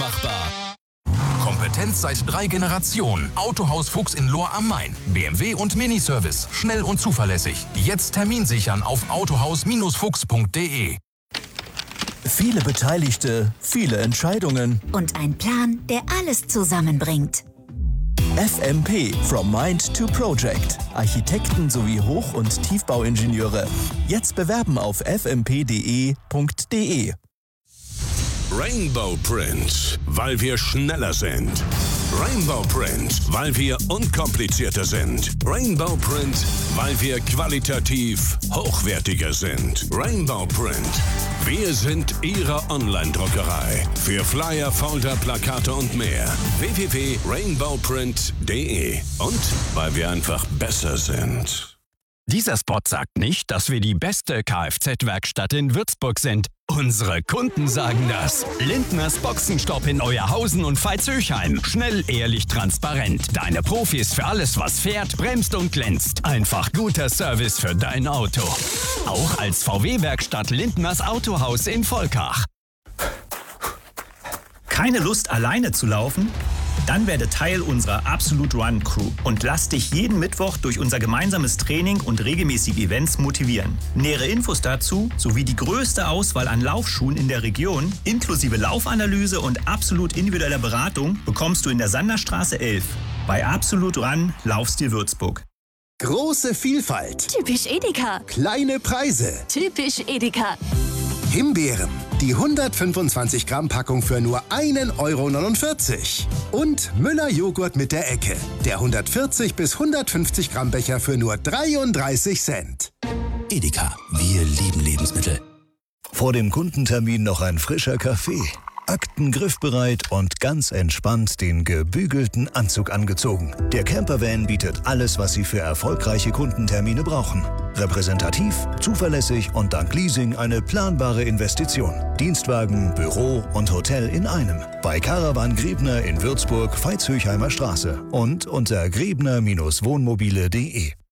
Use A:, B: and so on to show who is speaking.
A: machbar. Kompetenz seit 3 Generationen. Autohaus Fuchs in Lohr am Main. BMW und Miniservice. Schnell und zuverlässig. Jetzt Termin sichern auf autohaus-fuchs.de.
B: Viele Beteiligte, viele Entscheidungen.
C: Und ein Plan, der alles zusammenbringt.
B: FMP, From Mind to Project. Architekten sowie Hoch- und Tiefbauingenieure. Jetzt bewerben auf fmp.de.
D: Rainbow Print, weil wir schneller sind. Rainbow Print, weil wir unkomplizierter sind. Rainbow Print, weil wir qualitativ hochwertiger sind. Rainbow Print, wir sind Ihre Online-Druckerei. Für Flyer, Folder, Plakate und mehr. www.rainbowprint.de. Und weil wir einfach besser sind.
E: Dieser Spot sagt nicht, dass wir die beste Kfz-Werkstatt in Würzburg sind. Unsere Kunden sagen das. Lindners Boxenstopp in Euerhausen und Veitshöchheim. Schnell, ehrlich, transparent. Deine Profis für alles, was fährt, bremst und glänzt. Einfach guter Service für dein Auto. Auch als VW-Werkstatt Lindners Autohaus in Volkach.
F: Keine Lust, alleine zu laufen? Dann werde Teil unserer Absolute Run Crew und lass dich jeden Mittwoch durch unser gemeinsames Training und regelmäßige Events motivieren. Nähere Infos dazu sowie die größte Auswahl an Laufschuhen in der Region, inklusive Laufanalyse und absolut individueller Beratung, bekommst du in der Sanderstraße 11. Bei Absolute Run Laufstil Würzburg.
G: Große Vielfalt.
C: Typisch Edeka.
G: Kleine Preise.
C: Typisch Edeka.
G: Himbeeren. Die 125 Gramm Packung für nur 1,49 € Und Müller Joghurt mit der Ecke. Der 140 bis 150 Gramm Becher für nur 33 Cent.
H: Edeka, wir lieben Lebensmittel.
B: Vor dem Kundentermin noch ein frischer Kaffee. Akten griffbereit und ganz entspannt den gebügelten Anzug angezogen. Der Campervan bietet alles, was Sie für erfolgreiche Kundentermine brauchen. Repräsentativ, zuverlässig und dank Leasing eine planbare Investition. Dienstwagen, Büro und Hotel in einem. Bei Caravan Grebner in Würzburg, Veitshöchheimer Straße und unter grebner-wohnmobile.de.